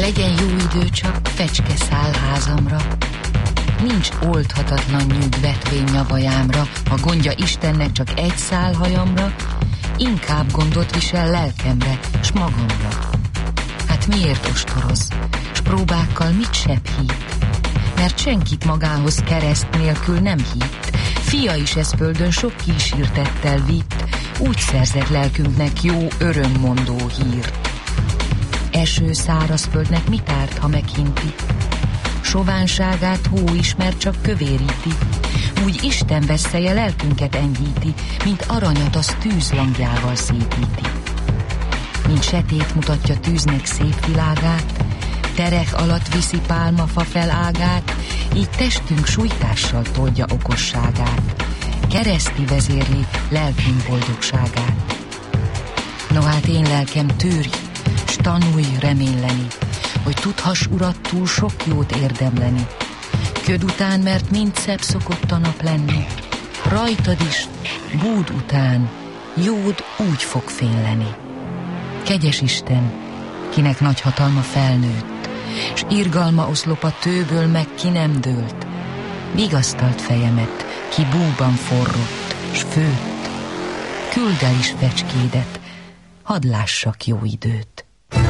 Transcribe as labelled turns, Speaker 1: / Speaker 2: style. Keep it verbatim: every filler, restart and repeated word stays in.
Speaker 1: Legyen jó idő csak fecske száll házamra. Nincs oldhatatlan nyűg vetvény nyavajámra, ha gondja Istennek csak egy szál hajamra, inkább gondot visel lelkemre, s magamra. Hát miért ostoroz, s próbákkal mit sebb hit? Mert senkit magához kereszt nélkül nem hitt. Fia is ez földön sok kísértettel vitt, úgy szerzett lelkünknek jó örömmondó hírt. Eső száraz földnek mit árt, ha meghinti? Sovánságát hó ismer csak kövéríti. Úgy Isten vesszeje lelkünket enyhíti, mint aranyat az tűz langjával szépíti. Mint setét mutatja tűznek szép világát, terek alatt viszi pálmafa felágát, így testünk sújtással toldja okosságát, kereszti vezérli lelkünk boldogságát. No hát én lelkem, tűrj, s tanulj reményleni, hogy tudhass Urat túl sok jót érdemleni. Köd után, mert mind szebb szokott a nap lenni, rajtad is, búd után, jód úgy fog fényleni. Kegyes Isten, kinek nagy hatalma felnőtt, s irgalma oszlop a tőből meg ki nem dőlt, vigasztalt fejemet, ki búban forrott, s főtt, küld el is fecskédet, hadd lássak jó időt.